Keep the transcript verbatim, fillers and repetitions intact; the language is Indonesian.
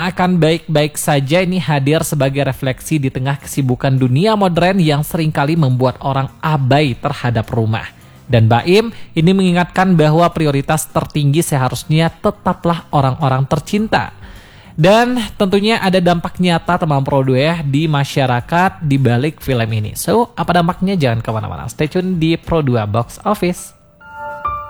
akan baik-baik saja ini hadir sebagai refleksi di tengah kesibukan dunia modern yang seringkali membuat orang abai terhadap rumah. Dan Baim ini mengingatkan bahwa prioritas tertinggi seharusnya tetaplah orang-orang tercinta. Dan tentunya ada dampak nyata teman Pro dua ya di masyarakat di balik film ini. So, apa dampaknya? Jangan kemana-mana. Stay tune di Pro dua Box Office.